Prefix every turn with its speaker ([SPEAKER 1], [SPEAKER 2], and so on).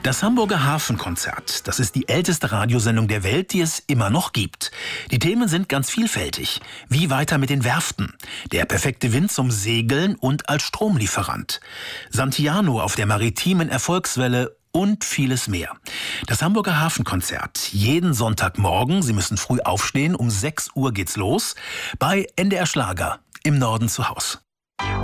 [SPEAKER 1] Das Hamburger Hafenkonzert, das ist die älteste Radiosendung der Welt, die es immer noch gibt. Die Themen sind ganz vielfältig. Wie weiter mit den Werften? Der perfekte Wind zum Segeln und als Stromlieferant. Santiano auf der maritimen Erfolgswelle und vieles mehr. Das Hamburger Hafenkonzert, jeden Sonntagmorgen, Sie müssen früh aufstehen, um 6 Uhr geht's los, bei NDR Schlager im Norden zu Haus.